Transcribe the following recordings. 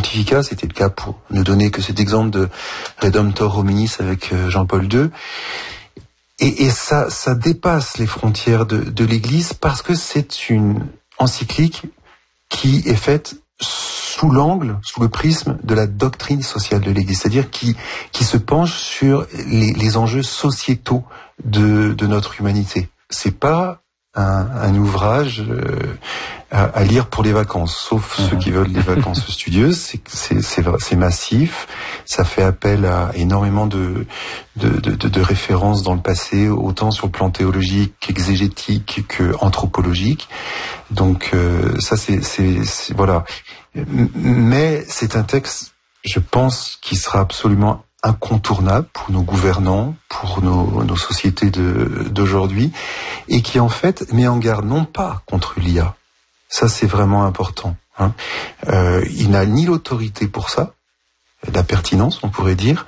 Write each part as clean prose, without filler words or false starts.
Pontificat, c'était le cas pour ne donner que cet exemple de Redemptor Hominis avec Jean-Paul II. Et ça dépasse les frontières de l'Église parce que c'est une encyclique qui est faite sous le prisme de la doctrine sociale de l'Église, c'est-à-dire qui se penche sur les enjeux sociétaux de notre humanité. C'est pas un ouvrage à lire pour les vacances, sauf ceux qui veulent des vacances studieuses. C'est massif, ça fait appel à énormément de références dans le passé, autant sur le plan théologique qu'exégétique que anthropologique. Donc ça c'est voilà. Mais c'est un texte, je pense, qui sera absolument incontournable pour nos gouvernants, pour nos sociétés d'aujourd'hui, et qui en fait met en garde non pas contre l'IA, ça c'est vraiment important, hein. Il n'a ni l'autorité pour ça, la pertinence on pourrait dire,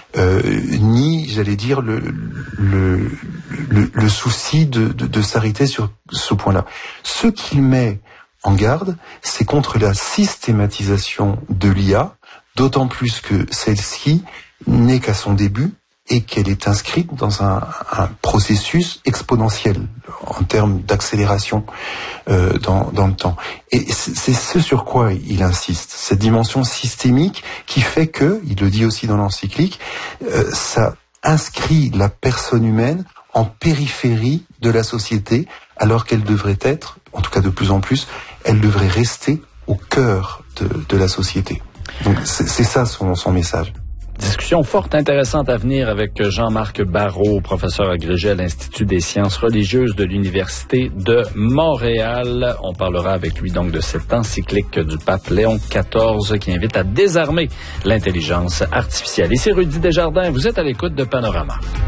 ni j'allais dire le souci de s'arrêter sur ce point-là. Ce qu'il met en garde, c'est contre la systématisation de l'IA, d'autant plus que celle-ci n'est qu'à son début et qu'elle est inscrite dans un processus exponentiel en termes d'accélération dans le temps. Et c'est ce sur quoi il insiste, cette dimension systémique qui fait que, il le dit aussi dans l'encyclique, ça inscrit la personne humaine en périphérie de la société, alors qu'elle devrait être, en tout cas de plus en plus, elle devrait rester au cœur de la société. Donc c'est ça son message. Discussion fort intéressante à venir avec Jean-Marc Barrault, professeur agrégé à l'Institut des sciences religieuses de l'Université de Montréal. On parlera avec lui donc de cette encyclique du pape Léon XIV qui invite à désarmer l'intelligence artificielle. Ici Rudy Desjardins, vous êtes à l'écoute de Panorama.